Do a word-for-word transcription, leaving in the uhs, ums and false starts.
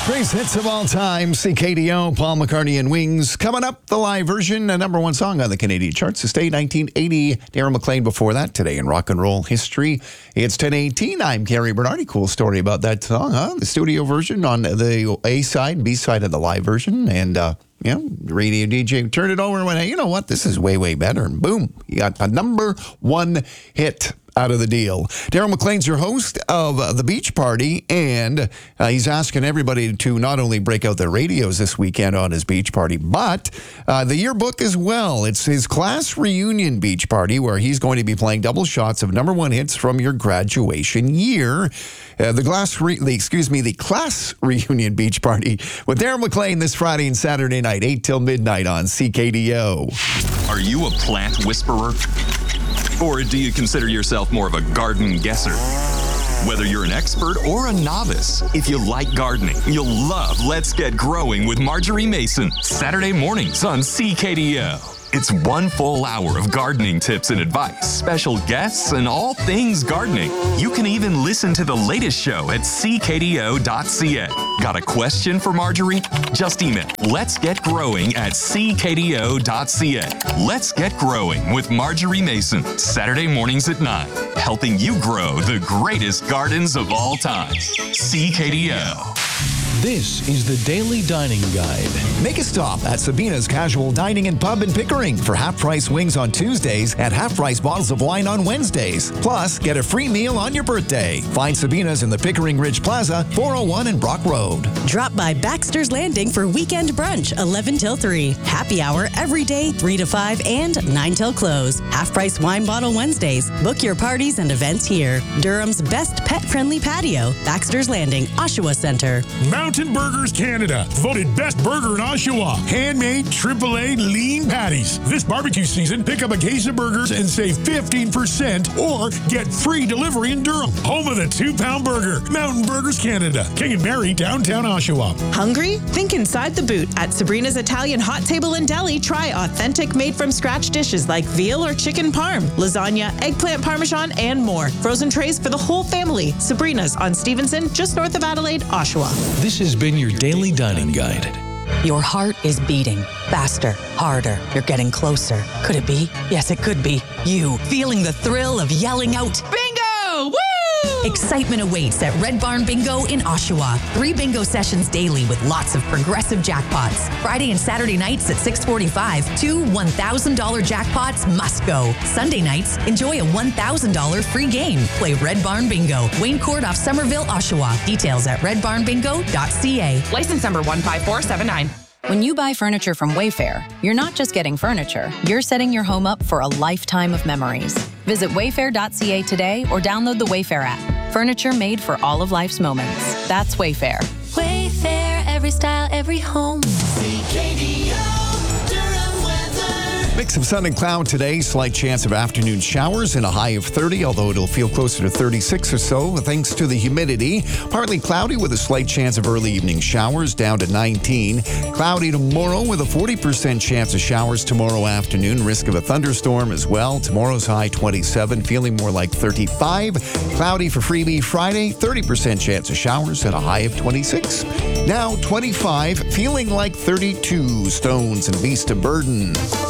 Greatest hits of all time, C K D O, Paul McCartney and Wings. Coming up, the live version, a number one song on the Canadian charts. This day, nineteen eighty. Darren McLean before that. Today in rock and roll history, it's ten eighteen. I'm Carrie Bernardi. Cool story about that song, huh? The studio version on the A side, B side of the live version. And, uh, yeah, radio D J turned it over and went, hey, you know what? This is way, way better. And boom, you got a number one hit out of the deal. Darren McLean's your host of uh, The Beach Party, and uh, he's asking everybody to not only break out their radios this weekend on his beach party, but uh, the yearbook as well. It's his class reunion beach party where he's going to be playing double shots of number one hits from your graduation year. Uh, the class, re- the, excuse me, the class reunion beach party with Darren McLean this Friday and Saturday night, eight till midnight on C K D O. Are you a plant whisperer? Or do you consider yourself more of a garden guesser? Whether you're an expert or a novice, if you like gardening, you'll love Let's Get Growing with Marjorie Mason, Saturday mornings on C K D O. It's one full hour of gardening tips and advice, special guests, and all things gardening. You can even listen to the latest show at c k d o dot c a. Got a question for Marjorie? Just email Let's Get Growing at c k d o dot c a. Let's Get Growing with Marjorie Mason, Saturday mornings at nine, helping you grow the greatest gardens of all time. C K D O. This is the Daily Dining Guide. Make a stop at Sabina's Casual Dining and Pub in Pickering for half-price wings on Tuesdays and half-price bottles of wine on Wednesdays. Plus, get a free meal on your birthday. Find Sabina's in the Pickering Ridge Plaza, four oh one and Brock Road. Drop by Baxter's Landing for weekend brunch, eleven till three. Happy hour every day, three to five and nine till close. Half-price wine bottle Wednesdays. Book your parties and events here. Durham's best pet-friendly patio, Baxter's Landing, Oshawa Center. Mountain Burgers Canada, voted best burger in Oshawa. Handmade triple A lean patties. This barbecue season, pick up a case of burgers and save fifteen percent or get free delivery in Durham. Home of the two-pound burger. Mountain Burgers Canada, King and Mary, downtown Oshawa. Hungry? Think inside the boot. At Sabrina's Italian Hot Table and Deli, try authentic made-from-scratch dishes like veal or chicken parm, lasagna, eggplant parmesan, and more. Frozen trays for the whole family. Sabrina's on Stevenson, just north of Adelaide, Oshawa. This has been your Daily Dining Guide. Your heart is beating faster, harder. You're getting closer. Could it be? Yes, it could be. You, feeling the thrill of yelling out, Bingo! Woo! Excitement awaits at Red Barn Bingo in Oshawa. Three bingo sessions daily with lots of progressive jackpots. Friday and Saturday nights at six forty-five, two one thousand dollars jackpots must go. Sunday nights, enjoy a one thousand dollars free game. Play Red Barn Bingo. Wayne Court off Somerville, Oshawa. Details at red barn bingo dot c a. License number one five four seven nine. When you buy furniture from Wayfair, you're not just getting furniture, you're setting your home up for a lifetime of memories. Visit wayfair dot c a today or download the Wayfair app. Furniture made for all of life's moments. That's Wayfair. Wayfair, every style, every home. C K D O, Durham weather. Mix of sun and cloud today. Slight chance of afternoon showers and a high of thirty, although it'll feel closer to thirty-six or so thanks to the humidity. Partly cloudy with a slight chance of early evening showers down to nineteen. Cloudy tomorrow with a forty percent chance of showers tomorrow afternoon. Risk of a thunderstorm as well. Tomorrow's high twenty-seven, feeling more like thirty-five. Cloudy for Freebie Friday, thirty percent chance of showers and a high of twenty-six. Now twenty-five, feeling like thirty-two. Stones and Beast of Burden.